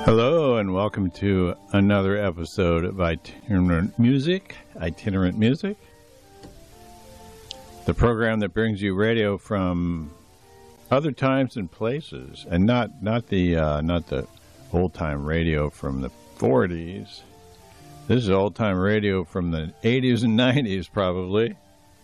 Hello and welcome to another episode of Itinerant Music, the program that brings you radio from other times and places, and not the old time radio from the 40s. This is old time radio from the 80s and 90s probably.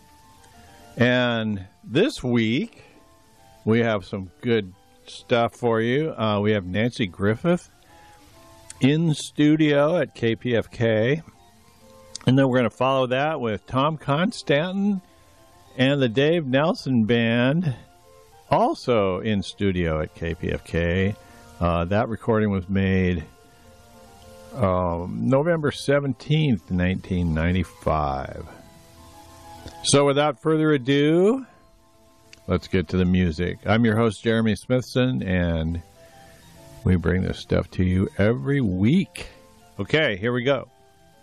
And this week we have some good stuff for you. We have Nanci Griffith in studio at KPFK, and then we're going to follow that with Tom Constantin and the Dave Nelson Band, also in studio at KPFK. That recording was made November 17th, 1995. So without further ado, let's get to the music. I'm your host, Jeremy Smithson, and we bring this stuff to you every week. Okay, here we go.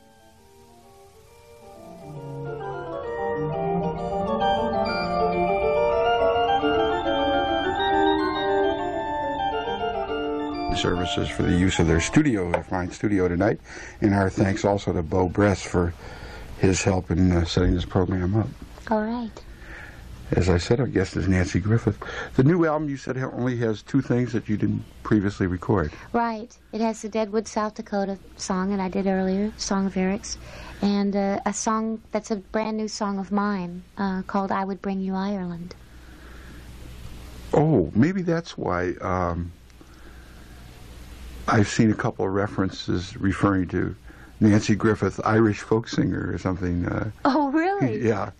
Services for the use of their studio, their fine studio tonight, and our thanks also to Bo Bress for his help in setting this program up. All right. As I said, our guest is Nanci Griffith. The new album, you said, only has two things that you didn't previously record. Right. It has the Deadwood, South Dakota song that I did earlier, Song of Eric's, and a song that's a brand new song of mine called I Would Bring You Ireland. Oh, maybe that's why I've seen a couple of references referring to Nanci Griffith, Irish folk singer or something. Oh, really? Yeah.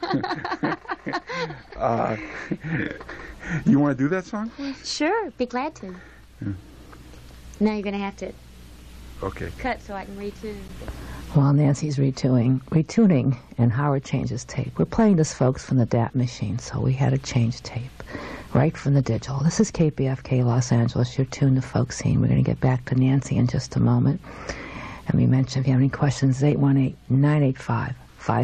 You want to do that song? Sure, be glad to. Yeah. Now you're going to have to cut so I can retune. While Nancy's retuning, and Howard changes tape. We're playing this, folks, from the DAT machine, so we had to change tape right from the digital. This is KPFK Los Angeles. You're tuned to Folk Scene. We're going to get back to Nanci in just a moment. And we mentioned if you have any questions, 818-985-5735,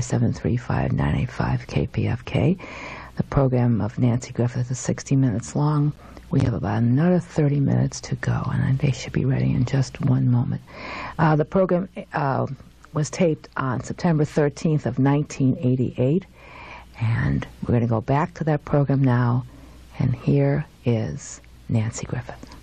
985 KPFK. The program of Nanci Griffith is 60 minutes long. We have about another 30 minutes to go, and they should be ready in just one moment. The program was taped on September 13th of 1988, and we're going to go back to that program now, and here is Nanci Griffith.